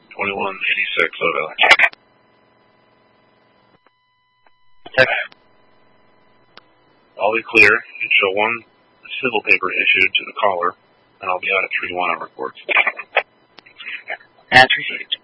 2186, over. Text. All be clear. You show one civil paper issued to the caller, and I'll be out at 3-1 on reports. As received.